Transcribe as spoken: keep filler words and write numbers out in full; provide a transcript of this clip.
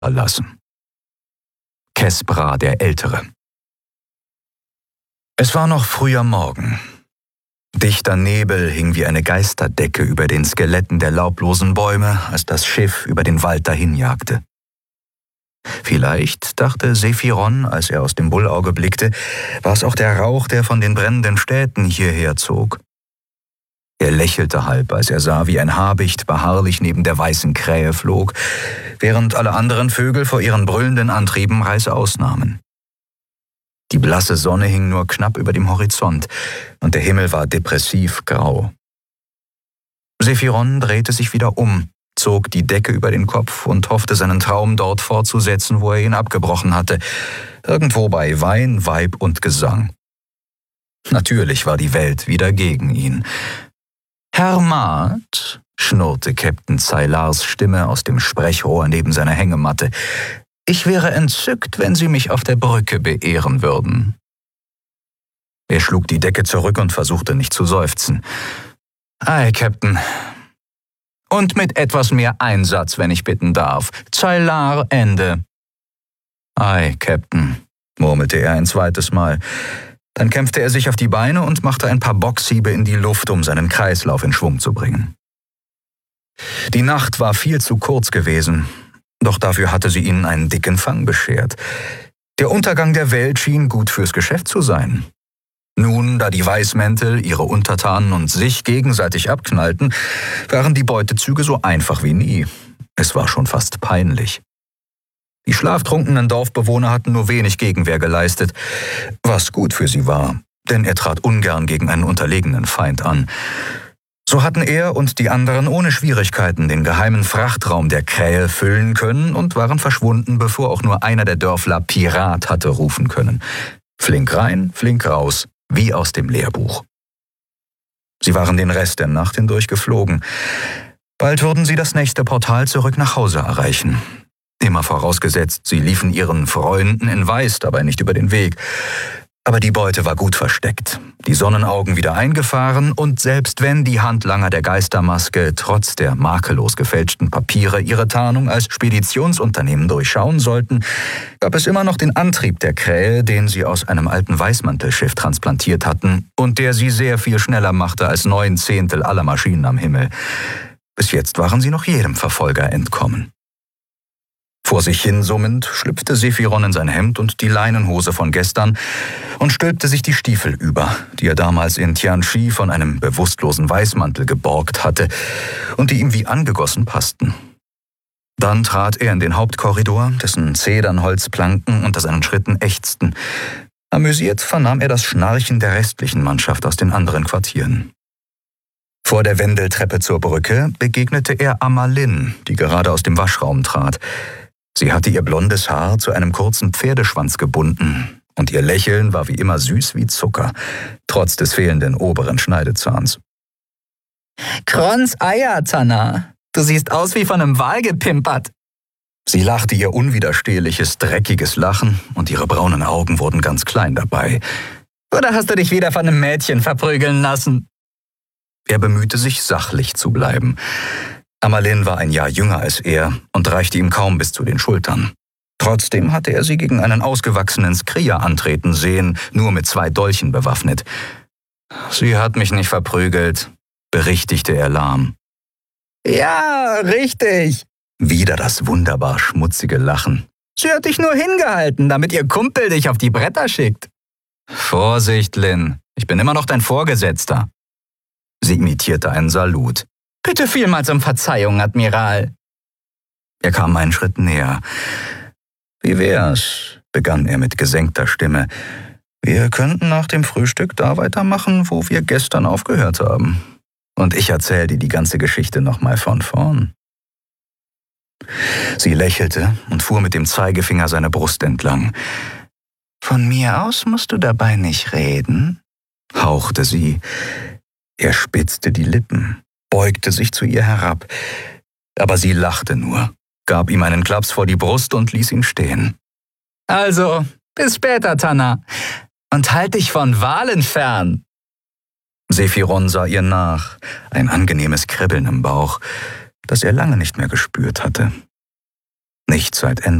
erlassen. Kespra der Ältere. Es war noch früher Morgen. Dichter Nebel hing wie eine Geisterdecke über den Skeletten der laublosen Bäume, als das Schiff über den Wald dahinjagte. Vielleicht, dachte Sephiron, als er aus dem Bullauge blickte, war es auch der Rauch, der von den brennenden Städten hierher zog. Er lächelte halb, als er sah, wie ein Habicht beharrlich neben der weißen Krähe flog, während alle anderen Vögel vor ihren brüllenden Antrieben reißaus nahmen. Die blasse Sonne hing nur knapp über dem Horizont, und der Himmel war depressiv grau. Sephiron drehte sich wieder um, zog die Decke über den Kopf und hoffte, seinen Traum dort fortzusetzen, wo er ihn abgebrochen hatte, irgendwo bei Wein, Weib und Gesang. Natürlich war die Welt wieder gegen ihn. »Herr Maat«, schnurrte Captain Zailars Stimme aus dem Sprechrohr neben seiner Hängematte, »ich wäre entzückt, wenn Sie mich auf der Brücke beehren würden.« Er schlug die Decke zurück und versuchte nicht zu seufzen. »Ei, Captain. Und mit etwas mehr Einsatz, wenn ich bitten darf. Zailar, Ende.« »Ei, Captain«, murmelte er ein zweites Mal. Dann kämpfte er sich auf die Beine und machte ein paar Boxhiebe in die Luft, um seinen Kreislauf in Schwung zu bringen. Die Nacht war viel zu kurz gewesen, doch dafür hatte sie ihnen einen dicken Fang beschert. Der Untergang der Welt schien gut fürs Geschäft zu sein. Nun, da die Weißmäntel, ihre Untertanen und sich gegenseitig abknallten, waren die Beutezüge so einfach wie nie. Es war schon fast peinlich. Die schlaftrunkenen Dorfbewohner hatten nur wenig Gegenwehr geleistet, was gut für sie war, denn er trat ungern gegen einen unterlegenen Feind an. So hatten er und die anderen ohne Schwierigkeiten den geheimen Frachtraum der Krähe füllen können und waren verschwunden, bevor auch nur einer der Dörfler Pirat hatte rufen können. Flink rein, flink raus, wie aus dem Lehrbuch. Sie waren den Rest der Nacht hindurch geflogen. Bald würden sie das nächste Portal zurück nach Hause erreichen. Immer vorausgesetzt, sie liefen ihren Freunden in Weiß dabei nicht über den Weg. Aber die Beute war gut versteckt, die Sonnenaugen wieder eingefahren und selbst wenn die Handlanger der Geistermaske trotz der makellos gefälschten Papiere ihre Tarnung als Speditionsunternehmen durchschauen sollten, gab es immer noch den Antrieb der Krähe, den sie aus einem alten Weißmantelschiff transplantiert hatten und der sie sehr viel schneller machte als neun Zehntel aller Maschinen am Himmel. Bis jetzt waren sie noch jedem Verfolger entkommen. Vor sich hin summend schlüpfte Sephiron in sein Hemd und die Leinenhose von gestern und stülpte sich die Stiefel über, die er damals in Tianchi von einem bewusstlosen Weißmantel geborgt hatte und die ihm wie angegossen passten. Dann trat er in den Hauptkorridor, dessen Zedernholzplanken unter seinen Schritten ächzten. Amüsiert vernahm er das Schnarchen der restlichen Mannschaft aus den anderen Quartieren. Vor der Wendeltreppe zur Brücke begegnete er Amalin, die gerade aus dem Waschraum trat. Sie hatte ihr blondes Haar zu einem kurzen Pferdeschwanz gebunden und ihr Lächeln war wie immer süß wie Zucker, trotz des fehlenden oberen Schneidezahns. »Krons Eier, Tanna, du siehst aus wie von einem Wal gepimpert.« Sie lachte ihr unwiderstehliches, dreckiges Lachen und ihre braunen Augen wurden ganz klein dabei. »Oder hast du dich wieder von einem Mädchen verprügeln lassen?« Er bemühte sich, sachlich zu bleiben. Amalin war ein Jahr jünger als er und reichte ihm kaum bis zu den Schultern. Trotzdem hatte er sie gegen einen ausgewachsenen Skrier antreten sehen, nur mit zwei Dolchen bewaffnet. »Sie hat mich nicht verprügelt«, berichtigte er lahm. »Ja, richtig«, wieder das wunderbar schmutzige Lachen. »Sie hat dich nur hingehalten, damit ihr Kumpel dich auf die Bretter schickt.« »Vorsicht, Lin, ich bin immer noch dein Vorgesetzter.« Sie imitierte einen Salut. »Bitte vielmals um Verzeihung, Admiral.« Er kam einen Schritt näher. »Wie wär's?«, begann er mit gesenkter Stimme. »Wir könnten nach dem Frühstück da weitermachen, wo wir gestern aufgehört haben. Und ich erzähle dir die ganze Geschichte nochmal von vorn.« Sie lächelte und fuhr mit dem Zeigefinger seine Brust entlang. »Von mir aus musst du dabei nicht reden«, hauchte sie. Er spitzte die Lippen, beugte sich zu ihr herab. Aber sie lachte nur, gab ihm einen Klaps vor die Brust und ließ ihn stehen. »Also, bis später, Tanna. Und halt dich von Walen fern.« Sephiron sah ihr nach, ein angenehmes Kribbeln im Bauch, das er lange nicht mehr gespürt hatte. Nicht seit